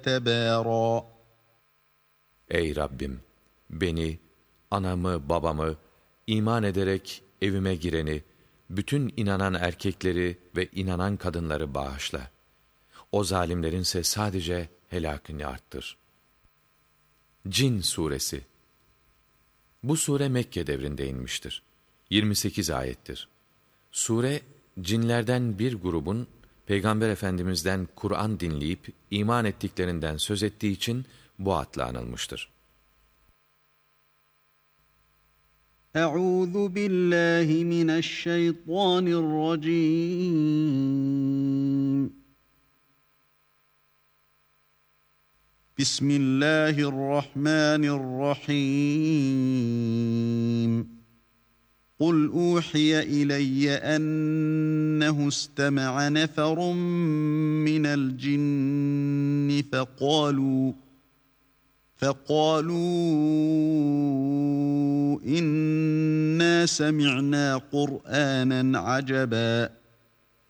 تبارا. Ey Rabbim! Beni, anamı, babamı, iman ederek evime gireni, bütün inanan erkekleri ve inanan kadınları bağışla. O zalimlerinse sadece helakını arttır. Cin Suresi. Bu sure Mekke devrinde inmiştir. 28 ayettir. Sure, cinlerden bir grubun Peygamber Efendimiz'den Kur'an dinleyip iman ettiklerinden söz ettiği için bu adla anılmıştır. Euzu billahi mineşşeytanirracim. Bismillahirrahmanirrahim. قُلْ أُوحِيَ إِلَيَّ أَنَّهُ اسْتَمَعَ نَفَرٌ مِّنَ الْجِنِّ فَقَالُوا إِنَّا سَمِعْنَا قُرْآنًا عَجَبًا